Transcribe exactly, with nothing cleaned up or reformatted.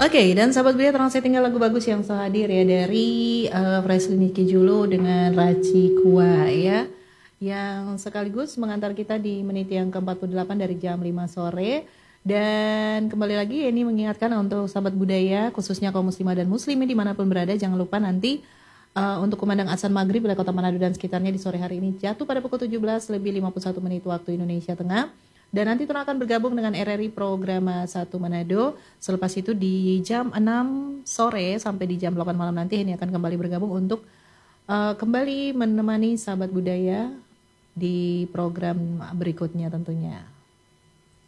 Oke, dan sahabat Belia terang saya tinggal lagu bagus yang selalu hadir ya dari uh, Fresley Niki Julo dengan Raci Kua ya, yang sekaligus mengantar kita di menit yang ke empat puluh delapan dari jam lima sore. Dan kembali lagi ini mengingatkan untuk sahabat budaya khususnya kaum muslimah dan muslimin dimanapun berada, jangan lupa nanti uh, untuk kumandang azan maghrib wilayah kota Manado dan sekitarnya di sore hari ini jatuh pada pukul tujuh belas lebih lima puluh satu menit waktu Indonesia Tengah. Dan nanti Tuna akan bergabung dengan R R I Programa satu Manado. Selepas itu di jam enam sore sampai di jam delapan malam nanti ini akan kembali bergabung untuk uh, kembali menemani sahabat budaya di program berikutnya tentunya.